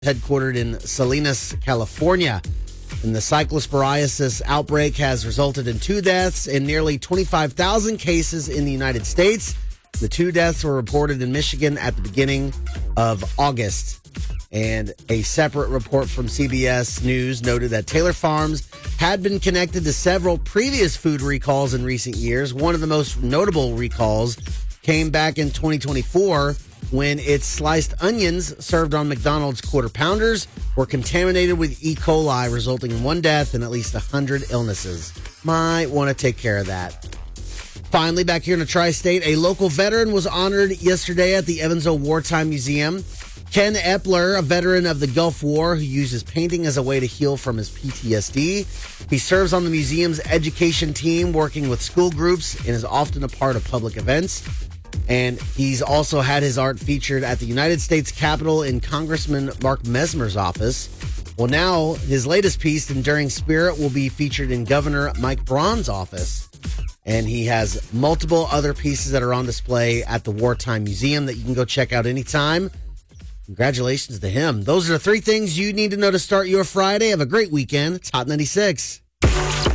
headquartered in Salinas, California. And the cyclosporiasis outbreak has resulted in 2 deaths and nearly 25,000 cases in the United States. The 2 deaths were reported in Michigan at the beginning of August. And a separate report from CBS News noted that Taylor Farms had been connected to several previous food recalls in recent years. One of the most notable recalls came back in 2024 when its sliced onions served on McDonald's Quarter Pounders were contaminated with E. coli, resulting in 1 death and at least 100 illnesses. Might want to take care of that. Finally, back here in the tri-state, a local veteran was honored yesterday at the Evansville Wartime Museum. Ken Epler, a veteran of the Gulf War who uses painting as a way to heal from his PTSD. He serves on the museum's education team, working with school groups, and is often a part of public events. And he's also had his art featured at the United States Capitol in Congressman Mark Mesmer's office. Well, now his latest piece, Enduring Spirit, will be featured in Governor Mike Braun's office. And he has multiple other pieces that are on display at the Wartime Museum that you can go check out anytime. Congratulations to him. Those are the 3 things you need to know to start your Friday. Have a great weekend. It's Hot 96.